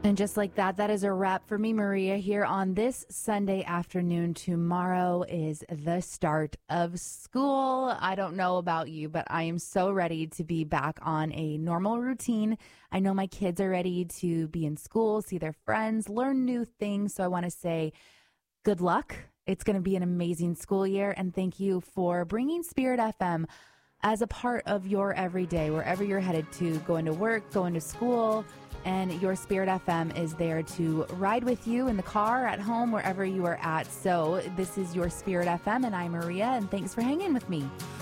And just like that, that is a wrap for me, Maria, here on this Sunday afternoon. Tomorrow is the start of school. I don't know about you, but I am so ready to be back on a normal routine. I know my kids are ready to be in school, see their friends, learn new things. So I want to say good luck. It's going to be an amazing school year. And thank you for bringing Spirit FM as a part of your everyday, wherever you're headed to, going to work, going to school. And your Spirit FM is there to ride with you in the car, at home, wherever you are at. So this is your Spirit FM, and I'm Maria, and thanks for hanging with me.